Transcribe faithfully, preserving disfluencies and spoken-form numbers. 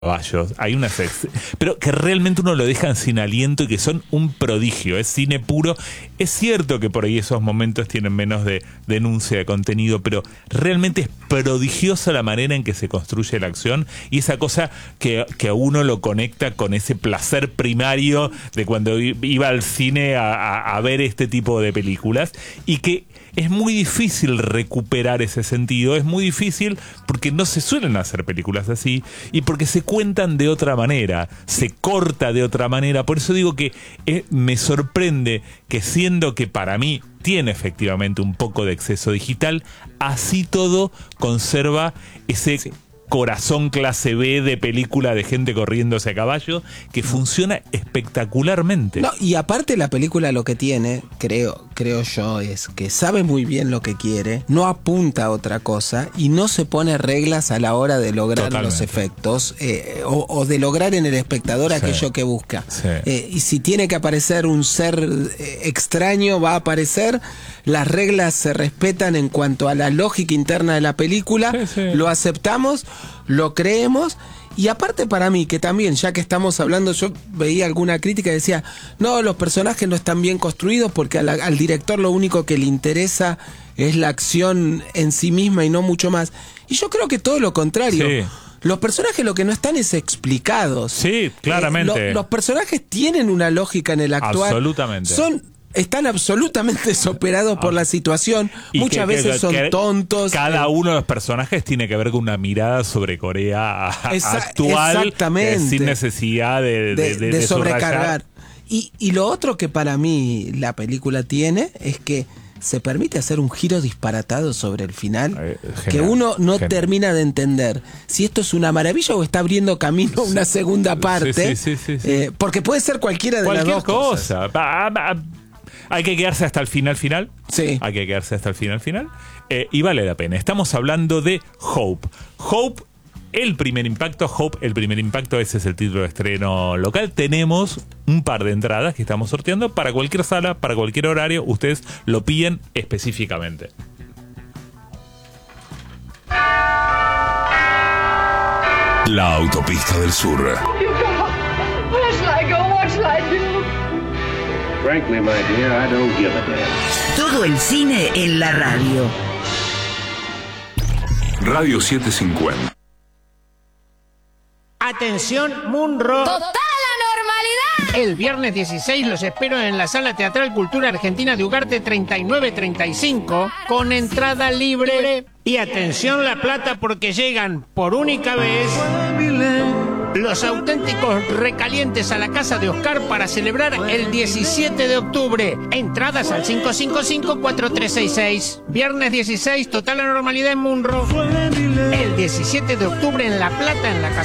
caballos, hay unas ex, pero que realmente uno lo dejan sin aliento y que son un prodigio, es cine puro. Es cierto que por ahí esos momentos tienen menos de denuncia de contenido, pero realmente es prodigiosa la manera en que se construye la acción y esa cosa que, que a uno lo conecta con ese placer primario de cuando iba al cine a, a, a ver este tipo de películas, y que es muy difícil recuperar ese sentido, es muy difícil porque no se suelen hacer películas así y porque se cuentan de otra manera, se corta de otra manera. Por eso digo que eh, me sorprende que, siendo que para mí tiene efectivamente un poco de exceso digital, así todo conserva ese... Sí. Corazón clase B de película de gente corriéndose a caballo, que funciona espectacularmente. No, y aparte la película lo que tiene, creo, creo yo, es que sabe muy bien lo que quiere, no apunta a otra cosa y no se pone reglas a la hora de lograr Totalmente. Los efectos eh, o, o de lograr en el espectador sí. aquello que busca. Sí. Eh, y si tiene que aparecer un ser eh, extraño, va a aparecer. Las reglas se respetan en cuanto a la lógica interna de la película, sí, sí. lo aceptamos, lo creemos. Y aparte, para mí, que también, ya que estamos hablando, yo veía alguna crítica y decía, no, los personajes no están bien construidos porque a la, al director lo único que le interesa es la acción en sí misma y no mucho más. Y yo creo que todo lo contrario. Sí. Los personajes lo que no están es explicados. Sí, claramente. Eh, lo, los personajes tienen una lógica en el actuar. Absolutamente. Son... Están absolutamente superados por la situación. Y muchas que, veces que, son que tontos. Cada eh, uno de los personajes tiene que ver con una mirada sobre Corea esa, actual. Exactamente. Eh, sin necesidad de, de, de, de, de sobrecargar. Y, y lo otro que para mí la película tiene es que se permite hacer un giro disparatado sobre el final, eh, genial, que uno no genial. termina de entender si esto es una maravilla o está abriendo camino a una segunda parte. Sí, sí, sí, sí, sí. Eh, porque puede ser cualquiera de Cualquier las dos cosa. cosas. Va, va, Hay que quedarse hasta el final final. Sí. Hay que quedarse hasta el final final. Eh, y vale la pena. Estamos hablando de Hope. Hope, el primer impacto. Hope, el primer impacto. Ese es el título de estreno local. Tenemos un par de entradas que estamos sorteando para cualquier sala, para cualquier horario. Ustedes lo piden específicamente. La autopista del sur. Frankly, my dear, I don't give a damn. Todo el cine en la radio. Radio setecientos cincuenta. Atención, Munro. ¡Total la normalidad! El viernes dieciséis los espero en la Sala Teatral Cultura Argentina de Ugarte treinta y nueve treinta y cinco con entrada libre. Y atención La Plata, porque llegan por única vez los auténticos recalientes a la casa de Oscar para celebrar el diecisiete de octubre. Entradas al cinco cinco cinco, cuatro tres seis seis. Viernes dieciséis, total la normalidad en Munro. El diecisiete de octubre en La Plata, en la casa